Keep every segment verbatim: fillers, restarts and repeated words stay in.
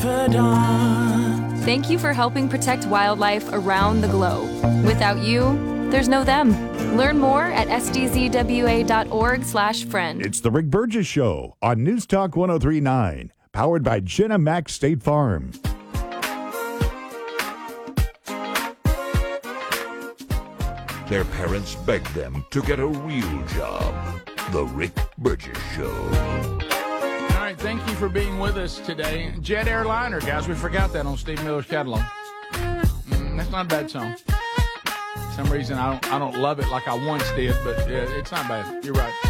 Thank you for helping protect wildlife around the globe. Without you, there's no them. Learn more at s d z w a dot org slash friend. It's the Rick Burgess Show on News Talk one oh three point nine, powered by Jenna Max State Farm. Their parents begged them to get a real job. The Rick Burgess Show. All right, thank you for being with us today. Jet Airliner, guys, we forgot that on Steve Miller's catalog. Mm, that's not a bad song. For some reason, I don't, I don't love it like I once did, but yeah, it's not bad. You're right.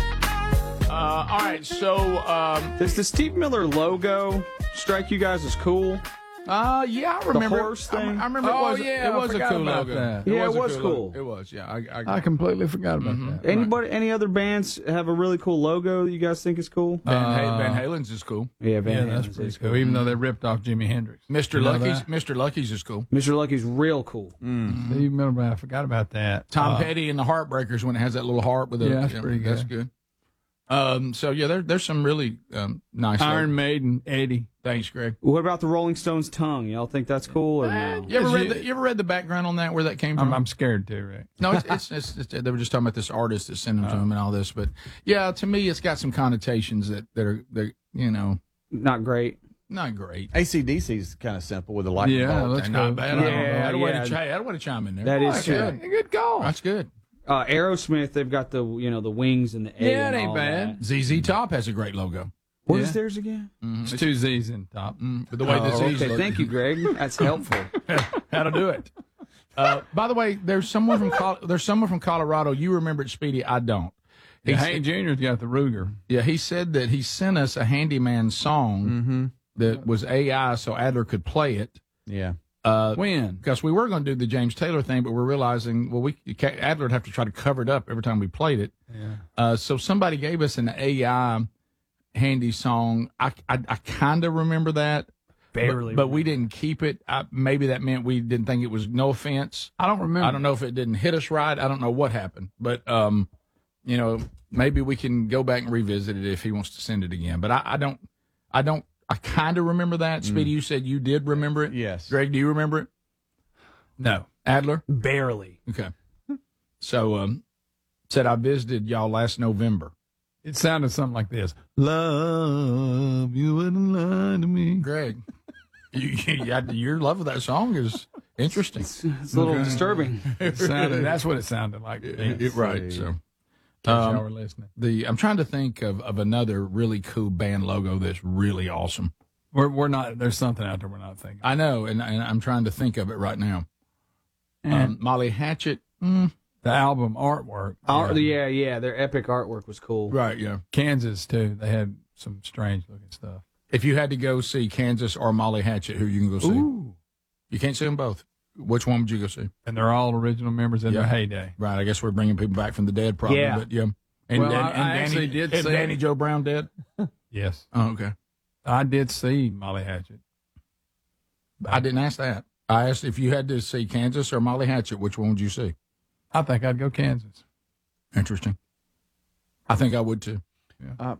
Uh, all right, so... Um, Does the Steve Miller logo strike you guys as cool? Uh, yeah, I remember. The horse thing? I, I remember Oh, it was, yeah, it was I a forgot cool about logo. that. Yeah, it a was cool. logo. It was, yeah. I, I, I completely forgot about Mhm. that. Anybody, any other bands have a really cool logo that you guys think is cool? Van, Uh, Van Halen's is cool. Yeah, Van Yeah, that's Halen's pretty is cool. Even though they ripped off Jimi Hendrix. Mister You know Lucky's, that? Mister Lucky's is cool. Mister Lucky's real cool. Steve Miller Band, I forgot about that. Tom Uh, Petty and the Heartbreakers when it has that little heart with a. Yeah, that's pretty good. That's good. Um, so yeah, there, there's some really um, nice. Iron logos. Maiden, Eddie. Thanks, Greg. What about the Rolling Stones' tongue? Y'all think that's cool or no? You ever Yes, read you- the, you ever read the background on that? Where that came from? I'm, I'm scared too, Rick. No, it's, it's, it's, it's they were just talking about this artist that sent them to him and all this, but yeah, to me, it's got some connotations that that are that you know Not great. not great. A C D C is kind of simple with a lightning Yeah, bolt. let's not go. bad. I don't know. Yeah, I'd want yeah. to chime, I'd want to chime in there. That is That's true. good. Good call. That's good. Uh, Aerosmith, they've got the you know the wings and the A. Yeah, and it ain't all bad. that. Z Z Top has a great logo. What is Yeah. theirs again? It's two Z's in top. Mm, but the way Oh, the Z's okay, look, thank you, Greg. That's helpful. how to do it. Uh, by the way, there's someone from Col- there's someone from Colorado. You remember it, Speedy? I don't. He Yeah, said- Hank Junior's got the Ruger. Yeah, he said that he sent us a handyman song that was A I so Adler could play it. Yeah. Uh, When? Because we were going to do the James Taylor thing, but we're realizing, well, we Adler would have to try to cover it up every time we played it. Yeah. Uh, so somebody gave us an A I handy song. I, I, I kind of remember that. Barely. But, but we didn't keep it. I, maybe that meant we didn't think it was, no offense. I don't remember. I don't know if it didn't hit us right. I don't know what happened. But, um, you know, maybe we can go back and revisit it if he wants to send it again. But I, I don't, I don't, I kind of remember that. Speedy, you said you did remember it? Yes. Greg, do you remember it? No. Adler? Barely. Okay. So, um, said I visited y'all last November. It sounded something like this. Love, you wouldn't lie to me. Greg, you, you, your love of that song is interesting. It's a little disturbing. It sounded, that's what it sounded like. to me. It- it- right. So, In case y'all um, were listening. the I'm trying to think of, of another really cool band logo that's really awesome. We're, we're not, there's something out there we're not thinking. I know, and, and I'm trying to think of it right now. And Um, Molly Hatchet. Mm, the album artwork. Art, yeah, yeah, their epic artwork was cool. right. Yeah. Kansas, too. They had some strange looking stuff. If you had to go see Kansas or Molly Hatchet, who you can go see? Ooh. You can't see them both. Which one would you go see? And they're all original members in Yeah. their heyday. Right. I guess we're bringing people back from the dead, probably. Yeah. But yeah. And, Well, and, I- and I Danny, actually did and see Danny it. Joe Brown dead. Yes. Oh, okay. I did see Molly Hatchet. I didn't ask that. I asked if you had to see Kansas or Molly Hatchet, which one would you see? I think I'd go Kansas. Interesting. I think I would too. Uh,